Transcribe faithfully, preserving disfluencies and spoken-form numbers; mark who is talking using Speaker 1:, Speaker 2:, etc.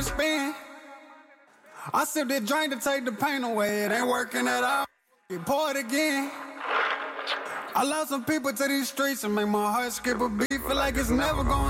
Speaker 1: spin. I sip that drink to take the pain away. It ain't working at all. You pour it again. I lost some people to these streets and make my heart skip a beat. Feel like it's never going